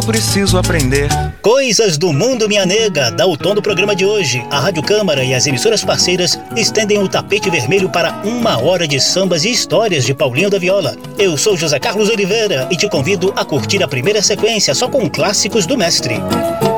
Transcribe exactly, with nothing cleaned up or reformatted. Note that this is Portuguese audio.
Preciso aprender. Coisas do Mundo, minha nega, dá o tom do programa de hoje. A Rádio Câmara e as emissoras parceiras estendem o tapete vermelho para uma hora de sambas e histórias de Paulinho da Viola. Eu sou José Carlos Oliveira e te convido a curtir a primeira sequência só com clássicos do mestre.